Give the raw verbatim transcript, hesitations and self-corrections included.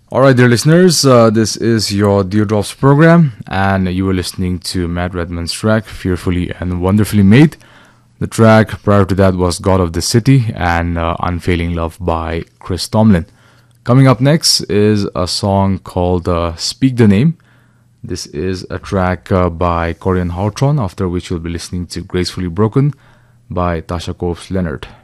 All right, dear listeners, uh, this is your Deodrops program, and you were listening to Matt Redman's track, Fearfully and Wonderfully Made. The track prior to that was God of the City and uh, Unfailing Love by Chris Tomlin. Coming up next is a song called uh, Speak the Name. This is a track uh, by Corian Hawthorne, after which you'll be listening to Gracefully Broken by Tasha Cobbs Leonard.